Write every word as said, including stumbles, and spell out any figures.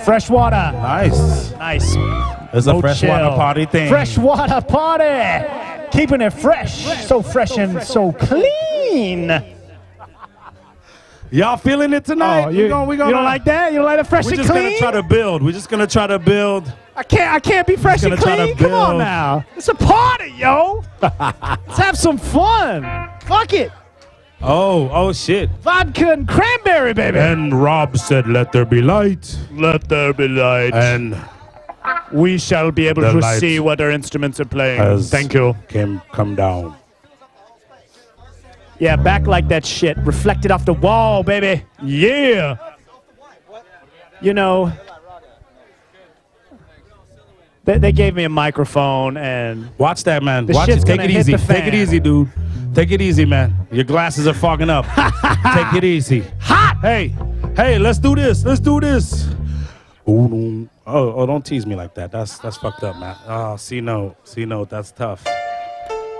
fresh water. Nice. Nice. It's a freshwater Chill. party thing. Freshwater party. Keeping it fresh. So fresh and so clean. Y'all feeling it tonight? Oh, you, we gonna, we gonna, you don't like that? You don't like it fresh We're and just clean? gonna try to build. We're just gonna try to build. I can't. I can't be fresh and gonna try to clean. Come on build. now. It's a party, yo. Let's have some fun. Fuck it. Oh, oh shit. Vodka and cranberry, baby. And Rob said, "Let there be light." Let there be light. And We shall be able The to lights see what our instruments are playing. has Thank you. Came, come down. Yeah, back like that shit. Reflected off the wall, baby. Yeah. You know, they, they gave me a microphone and Watch that, man. The Watch shit's it. Take gonna it hit easy. the Take it fan. easy, dude. Take it easy, man. Your glasses are fogging up. Take it easy. hot. Hey, hey, let's do this. Let's do this. Ooh, no. Oh, oh, don't tease me like that. That's that's fucked up, man. Oh, C note. C note. That's tough.